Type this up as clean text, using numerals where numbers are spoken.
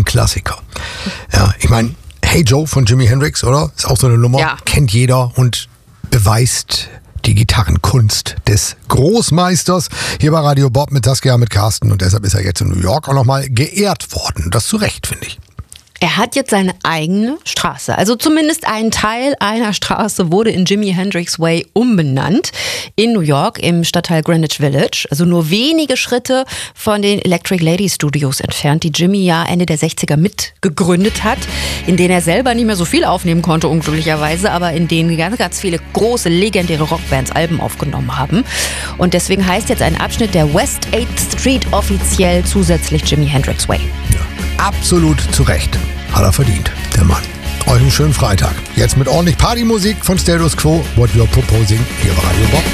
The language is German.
ein Klassiker. Ja, ich meine, Hey Joe von Jimi Hendrix, oder? Ist auch so eine Nummer, Ja. kennt jeder und beweist die Gitarrenkunst des Großmeisters. Hier bei Radio Bob mit Saskia, mit Carsten, und deshalb ist er jetzt in New York auch nochmal geehrt worden. Das zu Recht, finde ich. Er hat jetzt seine eigene Straße. Also zumindest ein Teil einer Straße wurde in Jimi Hendrix Way umbenannt. In New York im Stadtteil Greenwich Village. Also nur wenige Schritte von den Electric Lady Studios entfernt, die Jimi ja Ende der 60er mitgegründet hat. In denen er selber nicht mehr so viel aufnehmen konnte, unglücklicherweise. Aber in denen ganz, ganz viele große, legendäre Rockbands Alben aufgenommen haben. Und deswegen heißt jetzt ein Abschnitt der West 8th Street offiziell zusätzlich Jimi Hendrix Way. Ja, absolut zu Recht. Hat er verdient, der Mann. Euch einen schönen Freitag. Jetzt mit ordentlich Partymusik von Status Quo. What You're Proposing hier bei Radio Bob.